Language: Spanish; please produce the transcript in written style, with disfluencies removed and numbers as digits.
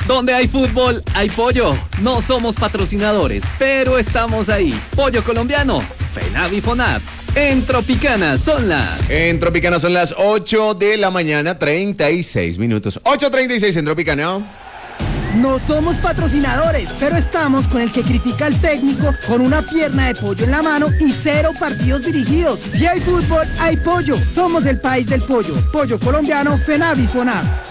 Donde hay fútbol, hay pollo. No somos patrocinadores, pero estamos ahí. Pollo colombiano, FENAVI FONAP. En Tropicana son las 8 de la mañana, 36 minutos. 8:36 en Tropicana. No somos patrocinadores, pero estamos con el que critica al técnico con una pierna de pollo en la mano y 0 partidos dirigidos. Si hay fútbol, hay pollo. Somos el país del pollo. Pollo colombiano, FENAVI FONAP.